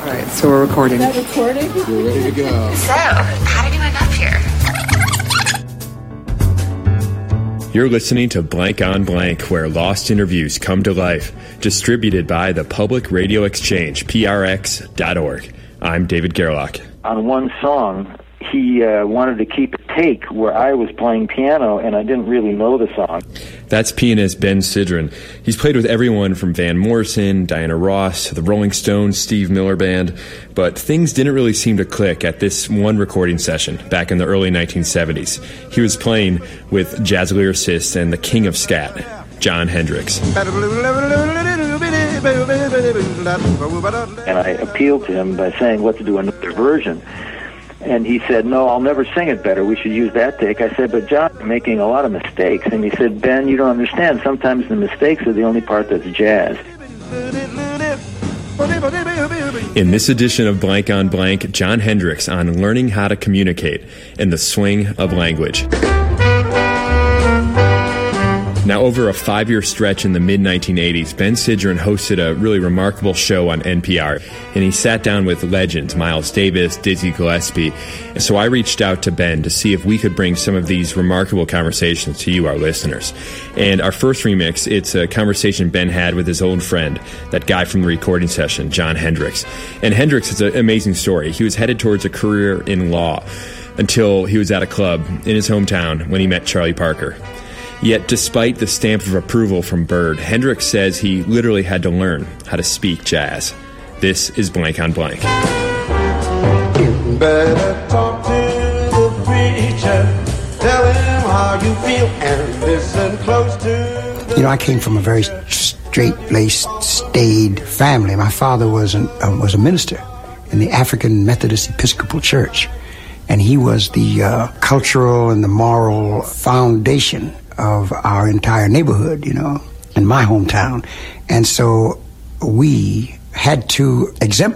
All right, so we're recording. Is that recording? We're ready to go. So, how did you end up here? You're listening to Blank on Blank, where lost interviews come to life. Distributed by the Public Radio Exchange, prx.org. I'm David Gerlach. On one song, he wanted to keep a take where I was playing piano, and I didn't really know the song. That's pianist Ben Sidran. He's played with everyone from Van Morrison, Diana Ross, the Rolling Stones, Steve Miller Band, but things didn't really seem to click at this one recording session back in the early 1970s. He was playing with jazz lyricist and the king of scat, Jon Hendricks. And I appealed to him by saying, let's do another version. And he said, no, I'll never sing it better. We should use that take. I said, but John, you're making a lot of mistakes. And he said, Ben, you don't understand. Sometimes the mistakes are the only part that's jazz. In this edition of Blank on Blank, Jon Hendricks on learning how to communicate in the swing of language. Now, over a 5-year stretch in the mid-1980s, Ben Sidran hosted a really remarkable show on NPR, and he sat down with legends, Miles Davis, Dizzy Gillespie. And so I reached out to Ben to see if we could bring some of these remarkable conversations to you, our listeners. And our first remix, it's a conversation Ben had with his old friend, that guy from the recording session, Jon Hendricks. And Hendricks is an amazing story. He was headed towards a career in law until he was at a club in his hometown when he met Charlie Parker. Yet, despite the stamp of approval from Bird, Hendricks says he literally had to learn how to speak jazz. This is Blank on Blank. You better talk to the preacher, tell him how you feel, and listen close to the... You know, I came from a very straight-laced, staid family. My father was a minister in the African Methodist Episcopal Church, and he was the cultural and the moral foundation of our entire neighborhood, you know, in my hometown. And so we had to exemplify